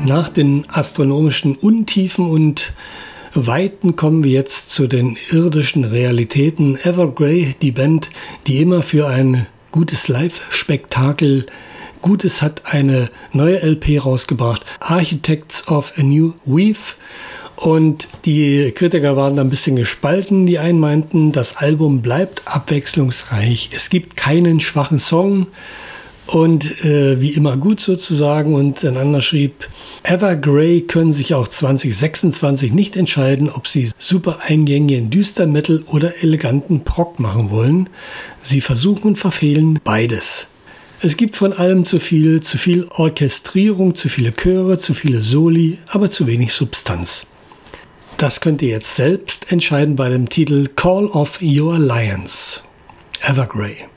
Nach den astronomischen Untiefen und Weiten kommen wir jetzt zu den irdischen Realitäten. Evergrey, die Band, die immer für ein gutes Live-Spektakel Gutes, hat eine neue LP rausgebracht, Architects of a New Weave. Und die Kritiker waren da ein bisschen gespalten. Die einen meinten, das Album bleibt abwechslungsreich. Es gibt keinen schwachen Song und wie immer gut sozusagen. Und ein anderer schrieb, Evergrey können sich auch 2026 nicht entscheiden, ob sie super eingängigen Düster-Metal oder eleganten Prog machen wollen. Sie versuchen und verfehlen beides. Es gibt von allem zu viel Orchestrierung, zu viele Chöre, zu viele Soli, aber zu wenig Substanz. Das könnt ihr jetzt selbst entscheiden bei dem Titel Call of Your Alliance. Evergrey.